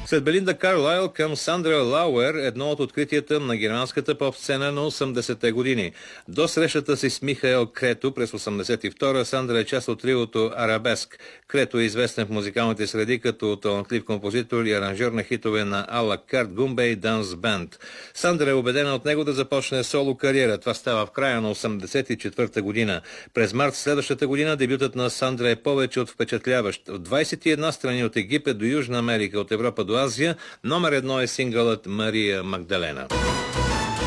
След Белинда Карлайл към Сандра Лауер, едно от откритията на германската поп-сцена на 80-те години. До срещата си с Михаел Крето през 82-та, Сандра е част от триото Арабеск. Крето е известен в музикалните среди като талантлив композитор и аранжьор на хитове на Ала Карт Гумбей Данс Бенд. Сандра е убедена от него да започне соло кариера. Това става в края на 84-та година. През март следващата година дебютът на Сандра е повече от впечатляващ. В 21 страни от Египет до Южна Америка, от Европа до Азия, номер 1 е сингълът Мария Магдалена.